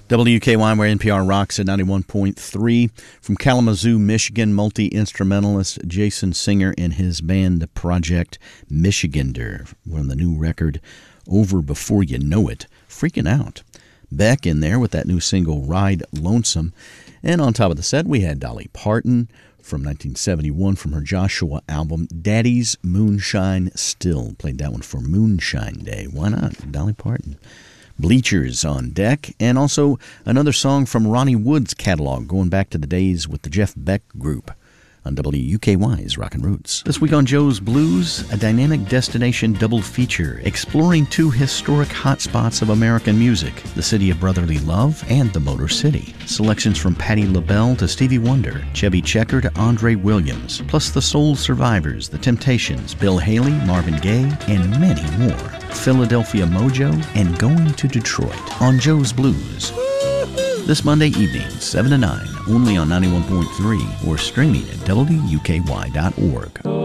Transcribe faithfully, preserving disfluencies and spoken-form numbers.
W K Y, where N P R rocks at ninety-one point three. From Kalamazoo, Michigan, multi-instrumentalist Jason Singer and his band Project Michigander. From the new record, Over Before You Know It. Freaking Out. Beck in there with that new single, Ride Lonesome. And on top of the set, we had Dolly Parton from nineteen seventy-one from her Joshua album, Daddy's Moonshine Still. Played that one for Moonshine Day. Why not? Dolly Parton. Bleachers on deck, and also another song from Ronnie Wood's catalog, going back to the days with the Jeff Beck Group on W U K Y's Rockin' Roots. This week on Joe's Blues, a dynamic destination double feature, exploring two historic hotspots of American music, the city of brotherly love and the Motor City. Selections from Patti LaBelle to Stevie Wonder, Chubby Checker to Andre Williams, plus the Soul Survivors, The Temptations, Bill Haley, Marvin Gaye, and many more. Philadelphia Mojo and Going to Detroit on Joe's Blues. This Monday evening, seven to nine, only on ninety-one point three or streaming at W U K Y dot org.